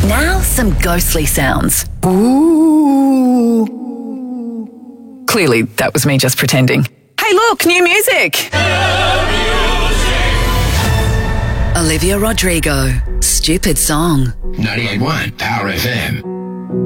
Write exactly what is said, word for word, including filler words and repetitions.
Now some ghostly sounds. Ooh. Clearly, that was me just pretending. Hey, look, new music! Olivia Rodrigo, Stupid Song. ninety-eight point one Power F M.